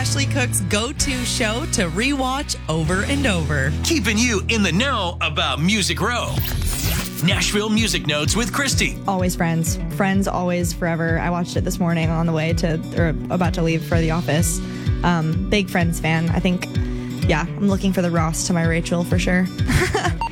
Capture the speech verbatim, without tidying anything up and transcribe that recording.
Ashley Cook's go-to show to rewatch over and over. Keeping you in the know about Music Row. Nashville Music Notes with Christy. Always Friends. Friends, always, forever. I watched it this morning on the way to, or about to leave for the office. Um, big Friends fan. I think, yeah, I'm looking for the Ross to my Rachel for sure.